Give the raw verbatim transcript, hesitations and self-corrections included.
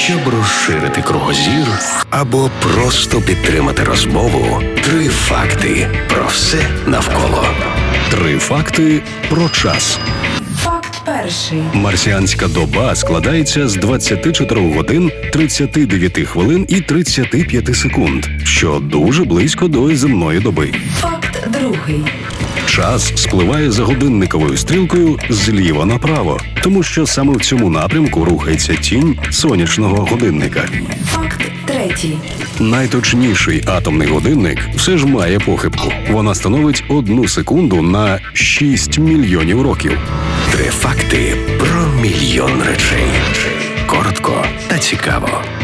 Щоб розширити кругозір або просто підтримати розмову, три факти про все навколо. Три факти про час. Факт перший. Марсіанська доба складається з двадцяти чотирьох годин, тридцяти дев'яти хвилин і тридцяти п'яти секунд, що дуже близько до земної доби. Факт другий. Час спливає за годинниковою стрілкою зліва направо, тому що саме в цьому напрямку рухається тінь сонячного годинника. Факт третій. Найточніший атомний годинник все ж має похибку. Вона становить одну секунду на шість мільйонів років. Три факти про мільйон речей. Коротко та цікаво.